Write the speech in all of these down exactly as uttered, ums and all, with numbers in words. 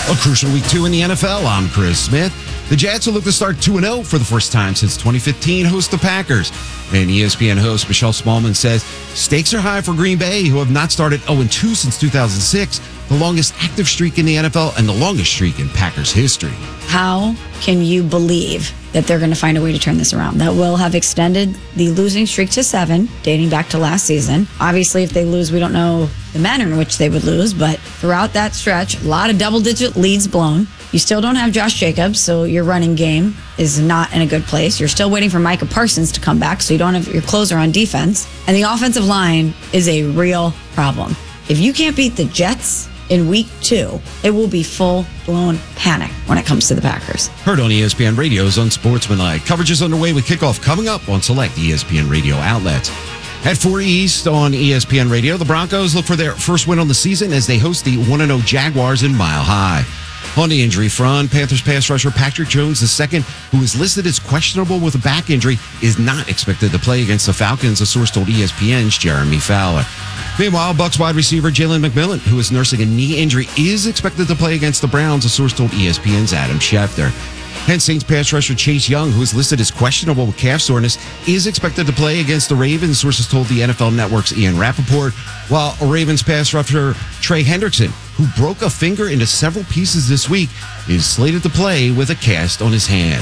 A crucial week two in the N F L. I'm Chris Smith. The Jets will look to start two and oh for the first time since twenty fifteen, host the Packers. And E S P N host Michelle Smallman says stakes are high for Green Bay, who have not started oh and two since two thousand six, the longest active streak in the N F L and the longest streak in Packers history. How can you believe that they're going to find a way to turn this around? That will have extended the losing streak to seven, dating back to last season. Obviously, if they lose, we don't know the manner in which they would lose, but throughout that stretch, a lot of double-digit leads blown. You still don't have Josh Jacobs, so your running game is not in a good place. You're still waiting for Micah Parsons to come back, so you don't have your closer on defense. And the offensive line is a real problem. If you can't beat the Jets in week two, it will be full-blown panic when it comes to the Packers. Heard on E S P N Radio's Unsportsmanlike. Coverage is underway with kickoff coming up on select E S P N Radio outlets. At four East on E S P N Radio, the Broncos look for their first win on the season as they host the one and oh Jaguars in Mile High. On the injury front, Panthers pass rusher Patrick Jones the second, who is listed as questionable with a back injury, is not expected to play against the Falcons, a source told E S P N's Jeremy Fowler. Meanwhile, Bucs wide receiver Jalen McMillan, who is nursing a knee injury, is expected to play against the Browns, a source told E S P N's Adam Schefter. And Saints pass rusher Chase Young, who is listed as questionable with calf soreness, is expected to play against the Ravens, sources told the N F L Network's Ian Rappaport, while Ravens pass rusher Trey Hendrickson, who broke a finger into several pieces this week, is slated to play with a cast on his hand.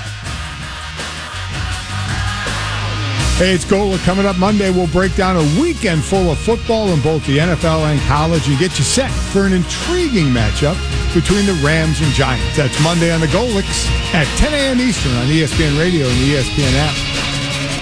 Hey, it's Gola. Coming up Monday, we'll break down a weekend full of football in both the N F L and college and get you set for an intriguing matchup between the Rams and Giants. That's Monday on the Golics at ten a.m. Eastern on E S P N Radio and the E S P N app.